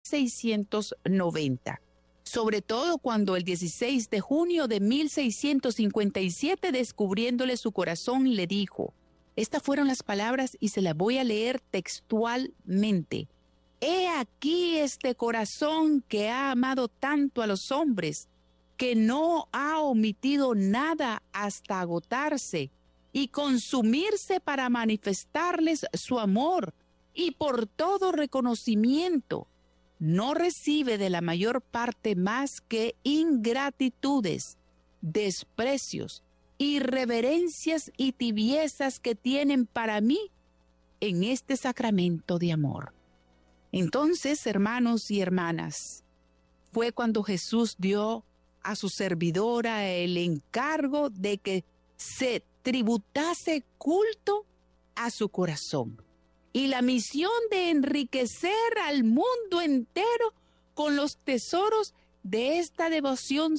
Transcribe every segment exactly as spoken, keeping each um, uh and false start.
seiscientos noventa. Sobre todo cuando el dieciséis de junio de mil seiscientos cincuenta y siete, descubriéndole su corazón, le dijo, estas fueron las palabras y se las voy a leer textualmente. He aquí este corazón que ha amado tanto a los hombres, que no ha omitido nada hasta agotarse y consumirse para manifestarles su amor, y por todo reconocimiento no recibe de la mayor parte más que ingratitudes, desprecios, irreverencias y tibiezas que tienen para mí en este sacramento de amor. Entonces, hermanos y hermanas, fue cuando Jesús dio a su servidora el encargo de que se tributase culto a su corazón y la misión de enriquecer al mundo entero con los tesoros de esta devoción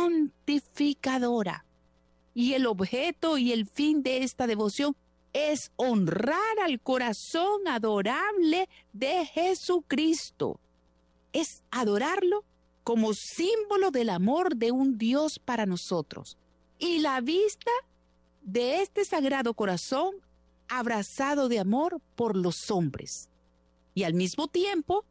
santificadora. Y el objeto y el fin de esta devoción es honrar al corazón adorable de Jesucristo. Es adorarlo como símbolo del amor de un Dios para nosotros. Y la vista de este sagrado corazón abrazado de amor por los hombres. Y al mismo tiempo,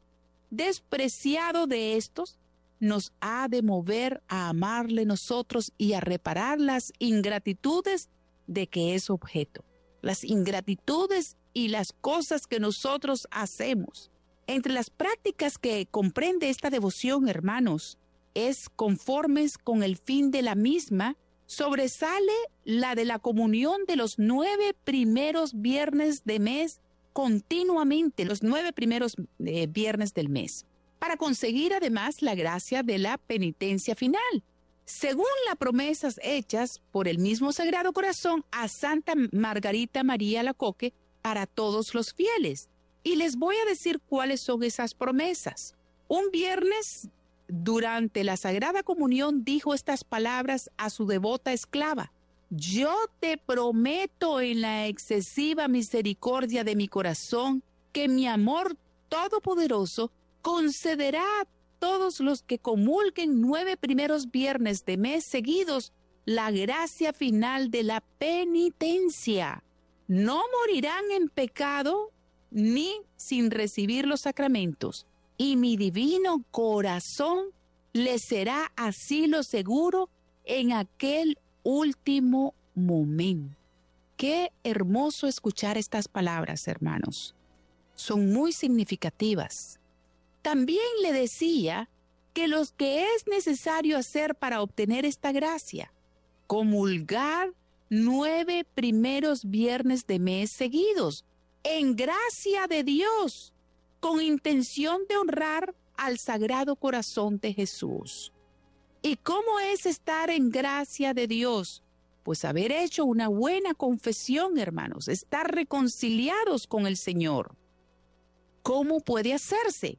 despreciado de estos, nos ha de mover a amarle nosotros y a reparar las ingratitudes de que es objeto. Las ingratitudes y las cosas que nosotros hacemos. Entre las prácticas que comprende esta devoción, hermanos, es conformes con el fin de la misma, sobresale la de la comunión de los nueve primeros viernes de mes continuamente, los nueve primeros eh, viernes del mes, para conseguir además la gracia de la penitencia final, según las promesas hechas por el mismo Sagrado Corazón a Santa Margarita María Alacoque para todos los fieles. Y les voy a decir cuáles son esas promesas. Un viernes, durante la Sagrada Comunión, dijo estas palabras a su devota esclava: yo te prometo en la excesiva misericordia de mi corazón que mi amor todopoderoso concederá a todos los que comulguen nueve primeros viernes de mes seguidos la gracia final de la penitencia. No morirán en pecado ni sin recibir los sacramentos, y mi divino corazón les será asilo seguro en aquel último momento. Qué hermoso escuchar estas palabras, hermanos. Son muy significativas. También le decía que lo que es necesario hacer para obtener esta gracia: comulgar nueve primeros viernes de mes seguidos, en gracia de Dios, con intención de honrar al Sagrado Corazón de Jesús. ¿Y cómo es estar en gracia de Dios? Pues haber hecho una buena confesión, hermanos, estar reconciliados con el Señor. ¿Cómo puede hacerse?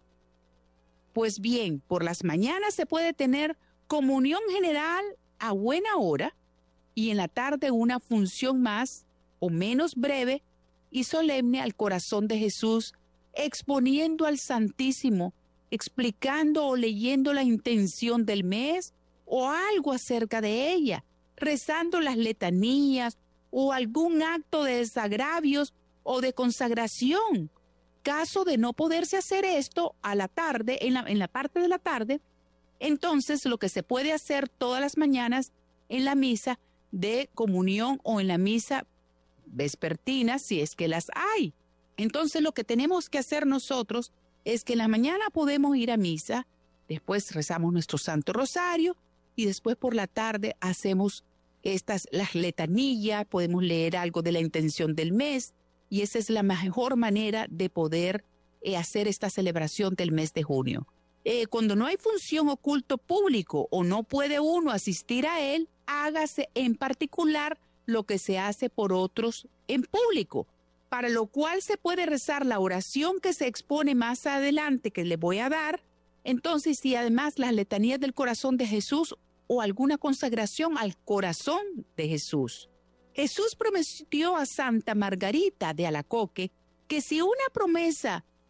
Pues bien, por las mañanas se puede tener comunión general a buena hora y en la tarde una función más o menos breve y solemne al corazón de Jesús, exponiendo al Santísimo, explicando o leyendo la intención del mes o algo acerca de ella, rezando las letanías o algún acto de desagravios o de consagración. Caso de no poderse hacer esto a la tarde, en la, en la parte de la tarde, entonces lo que se puede hacer todas las mañanas en la misa de comunión o en la misa vespertina, si es que las hay. Entonces lo que tenemos que hacer nosotros es que en la mañana podemos ir a misa, después rezamos nuestro Santo Rosario y después por la tarde hacemos estas, las letanillas, podemos leer algo de la intención del mes y esa es la mejor manera de poder eh, hacer esta celebración del mes de junio. Eh, cuando no hay función o culto público o no puede uno asistir a él, hágase en particular lo que se hace por otros en público, para lo cual se puede rezar la oración que se expone más adelante, que le voy a dar. Entonces, si además las letanías del corazón de Jesús o alguna consagración al corazón de Jesús. Jesús prometió a Santa Margarita de Alacoque que si una promesa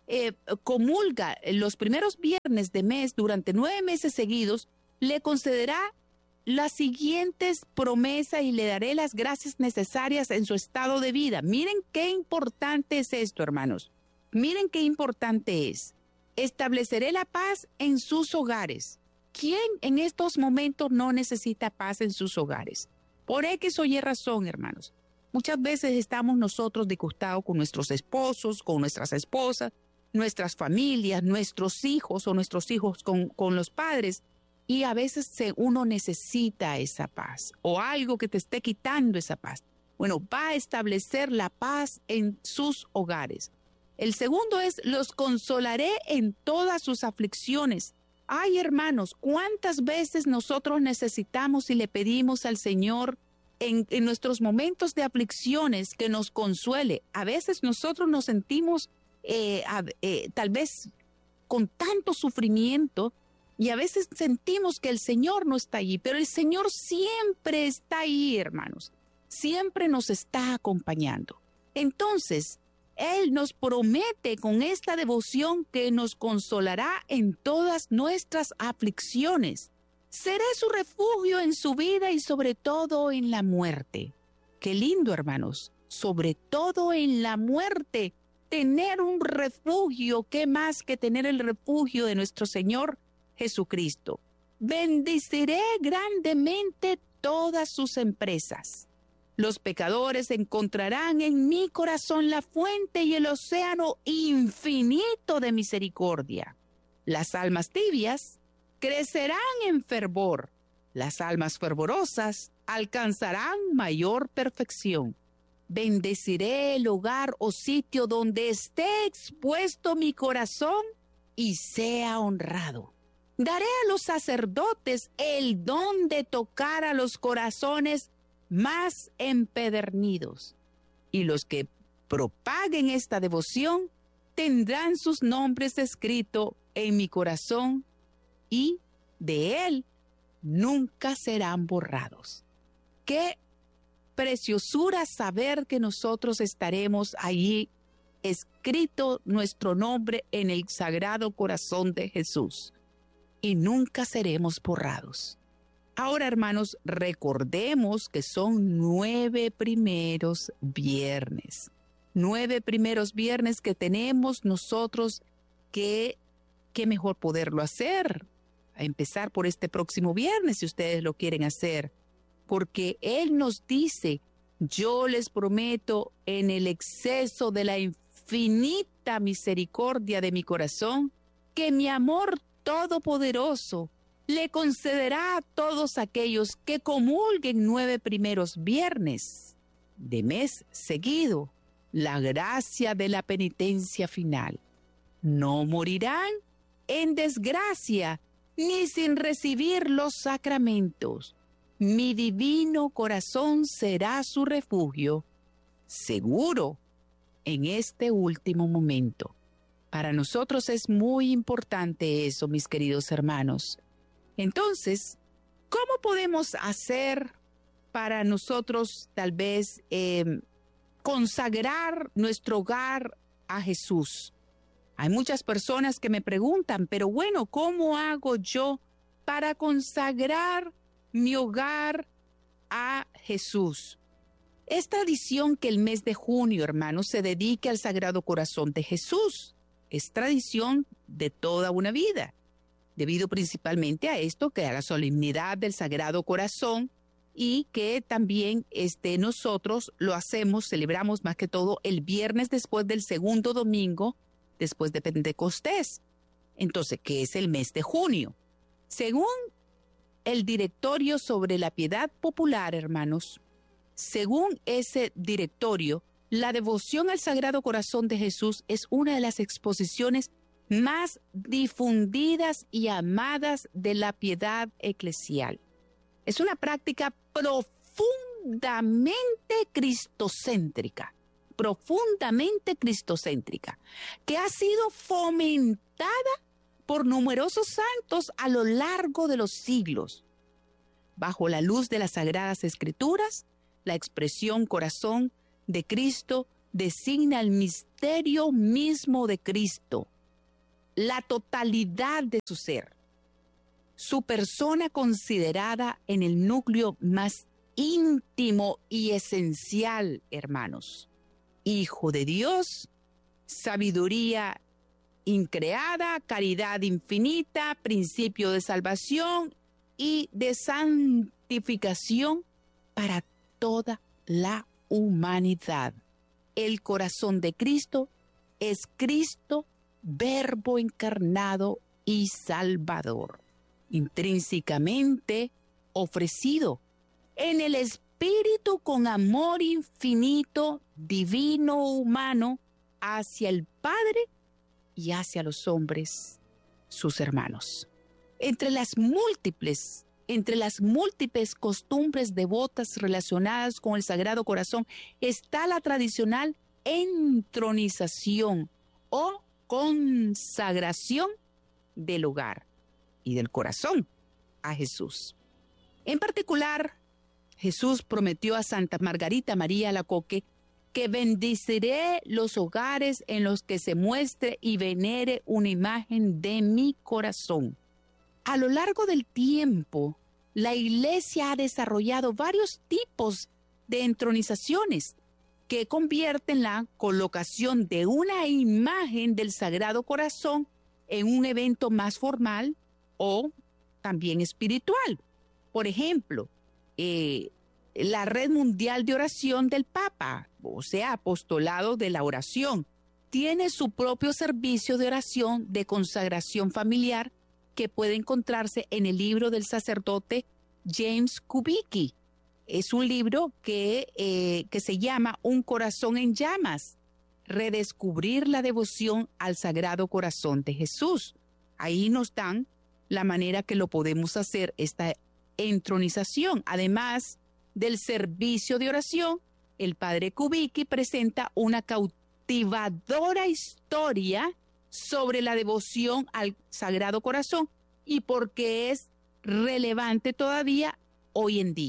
eh, comulga los primeros viernes de mes durante nueve meses seguidos, le concederá las siguientes promesas y le daré las gracias necesarias en su estado de vida. Miren qué importante es esto, hermanos. Miren qué importante es. Estableceré la paz en sus hogares. ¿Quién en estos momentos no necesita paz en sus hogares? Por X o Y razón, hermanos. Muchas veces estamos nosotros disgustados con nuestros esposos, con nuestras esposas, nuestras familias, nuestros hijos o nuestros hijos con, con los padres. Y a veces se, uno necesita esa paz o algo que te esté quitando esa paz. Bueno, va a establecer la paz en sus hogares. El segundo es, los consolaré en todas sus aflicciones. Ay, hermanos, ¿cuántas veces nosotros necesitamos y le pedimos al Señor en, en nuestros momentos de aflicciones que nos consuele? A veces nosotros nos sentimos eh, a, eh, tal vez con tanto sufrimiento y a veces sentimos que el Señor no está allí, pero el Señor siempre está ahí, hermanos. Siempre nos está acompañando. Entonces, Él nos promete con esta devoción que nos consolará en todas nuestras aflicciones. Seré su refugio en su vida y sobre todo en la muerte. Qué lindo, hermanos. Sobre todo en la muerte. Tener un refugio, ¿qué más que tener el refugio de nuestro Señor Jesucristo? Bendeciré grandemente todas sus empresas. Los pecadores encontrarán en mi corazón la fuente y el océano infinito de misericordia. Las almas tibias crecerán en fervor. Las almas fervorosas alcanzarán mayor perfección. Bendeciré el hogar o sitio donde esté expuesto mi corazón y sea honrado. Daré a los sacerdotes el don de tocar a los corazones más empedernidos, y los que propaguen esta devoción tendrán sus nombres escritos en mi corazón y de él nunca serán borrados. Qué preciosura saber que nosotros estaremos allí escrito nuestro nombre en el Sagrado Corazón de Jesús y nunca seremos borrados. Ahora, hermanos, recordemos que son nueve primeros viernes. Nueve primeros viernes que tenemos nosotros que, qué mejor poderlo hacer. A empezar por este próximo viernes, si ustedes lo quieren hacer. Porque Él nos dice, yo les prometo en el exceso de la infinita misericordia de mi corazón, que mi amor todopoderoso le concederá a todos aquellos que comulguen nueve primeros viernes de mes seguido la gracia de la penitencia final. No morirán en desgracia ni sin recibir los sacramentos. Mi divino corazón será su refugio, seguro en este último momento. Para nosotros es muy importante eso, mis queridos hermanos. Entonces, ¿cómo podemos hacer para nosotros tal vez eh, consagrar nuestro hogar a Jesús? Hay muchas personas que me preguntan, pero bueno, ¿cómo hago yo para consagrar mi hogar a Jesús? Es tradición que el mes de junio, hermanos, se dedique al Sagrado Corazón de Jesús. Es tradición de toda una vida, debido principalmente a esto, que a la solemnidad del Sagrado Corazón, y que también este, nosotros lo hacemos, celebramos más que todo el viernes después del segundo domingo, después de Pentecostés. Entonces, ¿qué es el mes de junio? Según el Directorio sobre la Piedad Popular, hermanos, según ese directorio, la devoción al Sagrado Corazón de Jesús es una de las exposiciones más difundidas y amadas de la piedad eclesial. Es una práctica profundamente cristocéntrica, profundamente cristocéntrica, que ha sido fomentada por numerosos santos a lo largo de los siglos. Bajo la luz de las Sagradas Escrituras, la expresión corazón de Cristo designa el misterio mismo de Cristo, la totalidad de su ser, su persona considerada en el núcleo más íntimo y esencial, hermanos. Hijo de Dios, sabiduría increada, caridad infinita, principio de salvación y de santificación para toda la humanidad. El corazón de Cristo es Cristo, Verbo encarnado y Salvador, intrínsecamente ofrecido en el Espíritu con amor infinito, divino, humano, hacia el Padre y hacia los hombres, sus hermanos. Entre las múltiples, entre las múltiples costumbres devotas relacionadas con el Sagrado Corazón está la tradicional entronización o consagración del hogar y del corazón a Jesús. En particular, Jesús prometió a Santa Margarita María Alacoque que bendeciré los hogares en los que se muestre y venere una imagen de mi corazón. A lo largo del tiempo, la Iglesia ha desarrollado varios tipos de entronizaciones que convierten la colocación de una imagen del Sagrado Corazón en un evento más formal o también espiritual. Por ejemplo, eh, la Red Mundial de Oración del Papa, o sea, Apostolado de la Oración, tiene su propio servicio de oración de consagración familiar que puede encontrarse en el libro del sacerdote James Kubicki. Es un libro que, eh, que se llama Un corazón en llamas, redescubrir la devoción al Sagrado Corazón de Jesús. Ahí nos dan la manera que lo podemos hacer, esta entronización. Además del servicio de oración, el padre Kubicki presenta una cautivadora historia sobre la devoción al Sagrado Corazón y por qué es relevante todavía hoy en día.